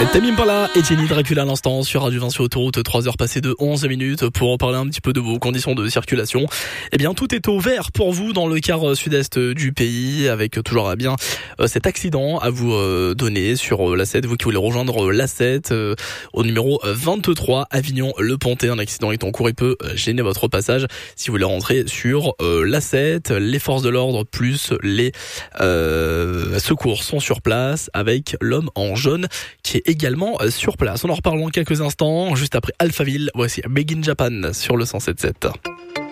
Tame Impala et Jenny Dracula à l'instant sur Radio Vinci Autoroute, 3 heures passées de 11 minutes pour en parler un petit peu de vos conditions de circulation. Eh bien, tout est au vert pour vous dans le quart sud-est du pays avec toujours bien cet accident à vous donner sur l'A7. Vous qui voulez rejoindre l'A7 au numéro 23 Avignon-Le Pontet. Un accident est en cours et peut gêner votre passage si vous voulez rentrer sur l'A7. Les forces de l'ordre plus les secours sont sur place avec l'homme en jaune qui est également sur place. On en reparle dans quelques instants, juste après Alphaville. Voici Made in Japan sur le 107.7.